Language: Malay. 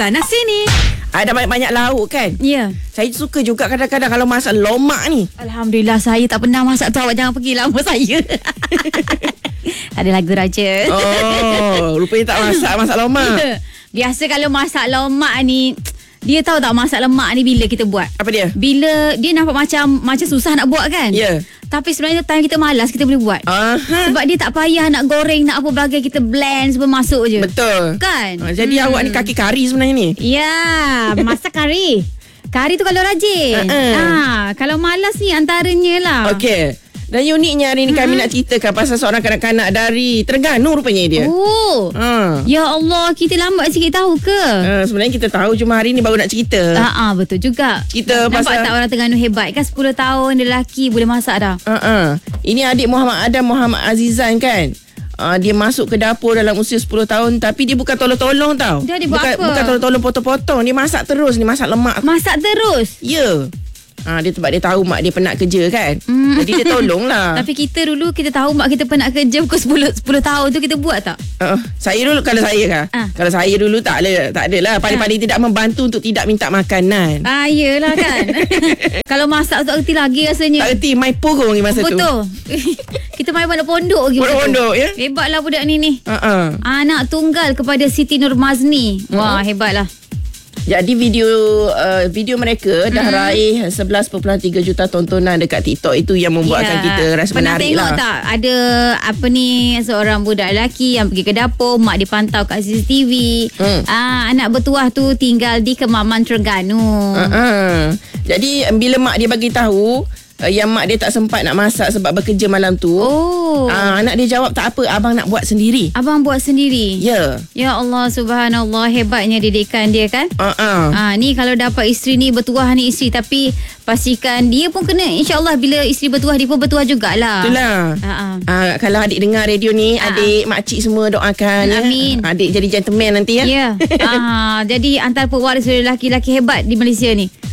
Nasi ni ada banyak-banyak lauk kan. Ya. Saya suka juga kadang-kadang kalau masak lomak ni. Alhamdulillah saya tak pernah masak tu. Awak jangan pergi lama saya. Ada lagu Raja. Oh, rupanya tak masak lomak. Ya. Biasa kalau masak lomak ni, dia tahu tak masak lemak ni bila kita buat? Apa dia? Bila dia nampak macam susah nak buat kan? Ya. Tapi sebenarnya time kita malas, kita boleh buat. Sebab dia tak payah nak goreng, nak apa bagai, kita blend semua masuk je. Betul. Kan? Jadi awak ni kaki kari sebenarnya ni. Ya, masak kari. Kari tu kalau rajin. Kalau malas ni antaranya lah. Okey. Dan uniknya hari ni kami nak ceritakan pasal seorang kanak-kanak dari Terengganu rupanya dia. Oh. Ya Allah, kita lambat sikit tahu ke? Sebenarnya kita tahu, cuma hari ni baru nak cerita. Betul juga. Kita nampak tak orang Terengganu hebat kan? 10 tahun dia lelaki boleh masak dah. Ini adik Muhammad Adam Muhammad Azizan kan. Dia masuk ke dapur dalam usia 10 tahun. Tapi dia bukan tolong-tolong tau. Dia buat apa? Bukan tolong-tolong potong-potong. Dia masak terus. Dia masak lemak. Masak terus? Ya. Dia sebab dia tahu mak dia penat kerja kan. Jadi dia tolong lah. Tapi kita dulu, kita tahu mak kita penat kerja pukul 10 tahun tu, kita buat tak? Saya dulu, kalau saya kan, kalau saya dulu tak adalah. Paling-paling tidak membantu untuk tidak minta makanan. Yelah kan. Kalau masak tu tak reti lagi rasanya. Tak reti, main purung masa tu. Betul. Kita main balik pondok lagi. Pondok ya. Hebatlah budak ni. Anak tunggal kepada Siti Nurmazni. Wah, hebatlah. Jadi video mereka dah raih 11.3 juta tontonan dekat TikTok. Itu yang membuatkan kita rasa menarik lah. Pernah tengok tak ada seorang budak lelaki yang pergi ke dapur, mak dia pantau kat CCTV. Anak bertuah tu tinggal di Kemaman, Terengganu. Jadi bila mak dia bagi tahu yang mak dia tak sempat nak masak sebab bekerja malam tu. Anak dia jawab, tak apa, abang nak buat sendiri. Abang buat sendiri? Ya. Ya Allah, subhanallah, hebatnya didikan dia kan. Ni kalau dapat isteri ni, bertuah ni isteri, tapi pastikan dia pun kena, insyaAllah bila isteri bertuah, dia pun bertuah jugalah. Itulah. Kalau adik dengar radio ni, adik, makcik semua doakan. Amin. Adik jadi gentleman nanti ya. Ya. Jadi antara pewaris lelaki-lelaki hebat di Malaysia ni.